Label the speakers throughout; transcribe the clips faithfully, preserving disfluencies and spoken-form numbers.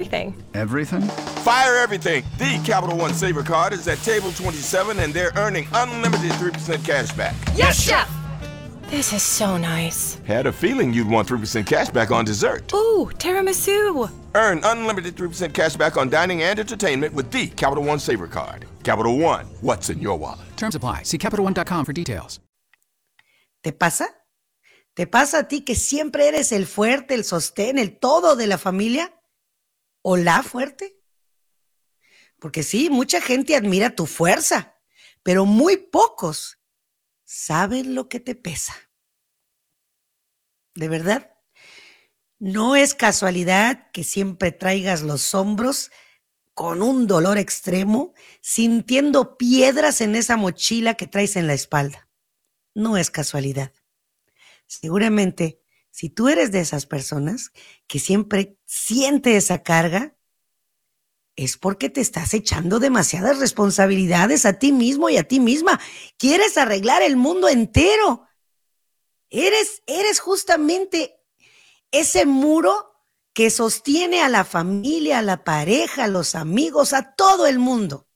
Speaker 1: everything.
Speaker 2: Everything?
Speaker 3: Fire everything. The Capital One Saver Card is at table twenty-seven, and they're earning unlimited three percent cash back.
Speaker 1: Yes, Chef! This is so nice.
Speaker 3: Had a feeling you'd want three percent cash back on dessert.
Speaker 1: Ooh, tiramisu.
Speaker 3: Earn unlimited three percent cash back on dining and entertainment with the Capital One Saver Card. Capital One, what's in your wallet?
Speaker 2: Terms apply. See Capital One dot com for details.
Speaker 4: ¿Te pasa? ¿Te pasa a ti que siempre eres el fuerte, el sostén, el todo de la familia? ¿O la fuerte? Porque sí, mucha gente admira tu fuerza, pero muy pocos saben lo que te pesa. ¿De verdad? No es casualidad que siempre traigas los hombros con un dolor extremo, sintiendo piedras en esa mochila que traes en la espalda. No es casualidad. Seguramente, si tú eres de esas personas que siempre siente esa carga, es porque te estás echando demasiadas responsabilidades a ti mismo y a ti misma. Quieres arreglar el mundo entero. Eres, eres justamente ese muro que sostiene a la familia, a la pareja, a los amigos, a todo el mundo.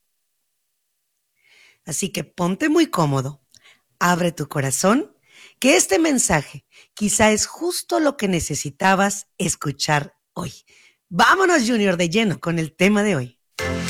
Speaker 4: Así que ponte muy cómodo, abre tu corazón, que este mensaje quizá es justo lo que necesitabas escuchar hoy. Vámonos, Junior, de lleno con el tema de hoy.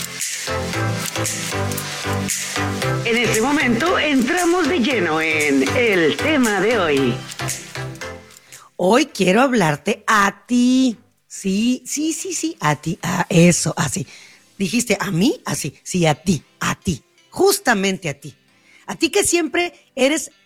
Speaker 5: En este momento entramos de lleno en el tema de hoy.
Speaker 4: Hoy quiero hablarte a ti. Sí, sí, sí, sí, a ti, a eso, así. Dijiste a mí, así, sí, a ti, a ti, justamente a ti. A ti que siempre eres